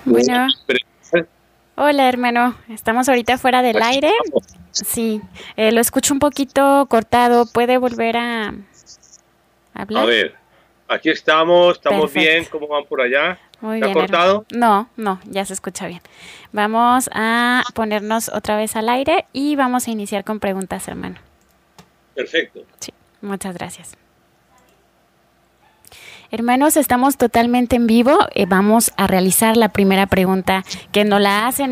Bueno, hola hermano, estamos ahorita fuera del Aquí aire. estamos. Sí, lo escucho un poquito cortado. ¿Puede volver a A hablar? ver, aquí estamos bien, Perfecto. ¿cómo van por allá? Muy ¿Se ha bien, hermano. cortado? No, no, ya se escucha bien. Vamos a ponernos otra vez al aire y vamos a iniciar con preguntas, hermano. Perfecto. Sí, muchas gracias. Hermanos, estamos totalmente en vivo. Vamos a realizar la primera pregunta que nos la hacen